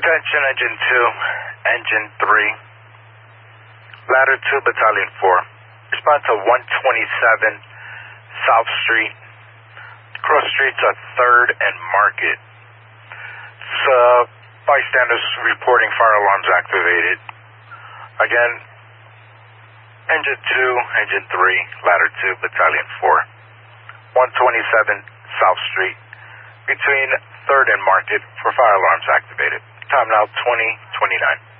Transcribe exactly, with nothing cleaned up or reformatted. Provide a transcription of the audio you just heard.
Attention, Engine two, Engine three, Ladder two, Battalion four. Respond to one twenty-seven South Street, cross streets at third and Market. So, bystanders reporting fire alarms activated. Again, Engine two, Engine three, Ladder two, Battalion four. one twenty-seven South Street, between third and Market for fire alarms activated. Time now twenty twenty-nine.